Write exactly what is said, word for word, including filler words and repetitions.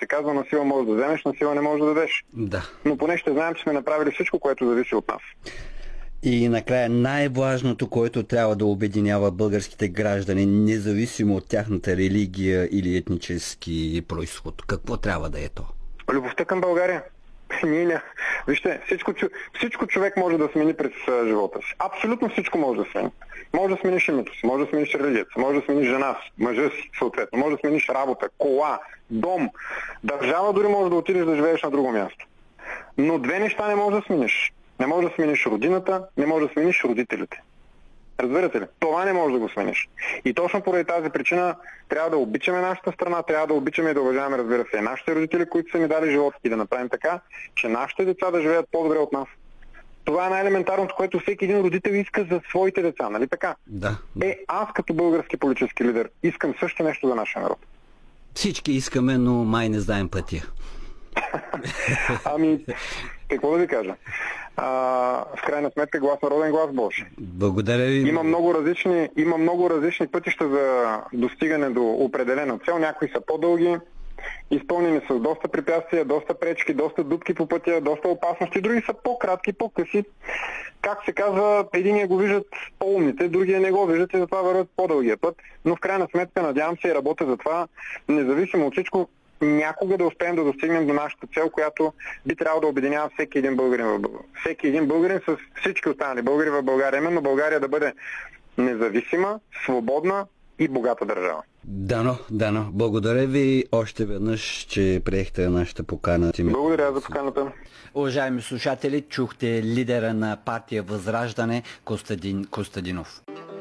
се казва, на сила можеш да вземеш, на сила не можеш да дадеш. Да. Но поне ще знаем, че сме направили всичко, което зависи от нас. И накрая най-важното, което трябва да обединява българските граждани, независимо от тяхната религия или етнически произход. Какво трябва да е то? Любовта към България. Ние не. Вижте, всичко, всичко човек може да смени през живота си. Абсолютно всичко може да смени. Може да смениш името си, може да смениш религията си, може да смениш жена си, мъжа си, съответно, може да смениш работа, кола, дом, държава, дори може да отидеш да живееш на друго място. Но две неща не можеш да смениш. Не можеш да смениш родината, не можеш да смениш родителите. Разбирате ли? Това не можеш да го смениш. И точно поради тази причина трябва да обичаме нашата страна, трябва да обичаме и да уважаваме, разбира се, и нашите родители, които са ни дали живот, и да направим така, че нашите деца да живеят по-добре от нас. Това е най-елементарното, което всеки един родител иска за своите деца, нали така? Да. Е, аз като български политически лидер искам също нещо за нашия народ. Всички искаме, но май не знаем пътя. Ами, какво да ви кажа? А, в крайна сметка глас народен, глас Божи. Благодаря ви. Има много различни, има много различни пътища за достигане до определена цел. Някои са по-дълги, изпълнени с доста препятствия, доста пречки, доста дупки по пътя, доста опасности. Други са по-кратки, по-къси. Как се казва, единия го виждат по-умните, другия не го виждат и затова върват по-дългия път. Но в крайна сметка надявам се и работя за това, независимо от всичко, някога да успеем да достигнем до нашата цел, която би трябвало да обединява всеки един българин в България. Всеки един българин с всички останали българи в България. Именно България да бъде независима, свободна и богата държава. Дано, дано. Благодаря ви още веднъж, че приехте нашата покана. Благодаря за поканата. Уважаеми слушатели, чухте лидера на партия Възраждане Костадин Костадинов.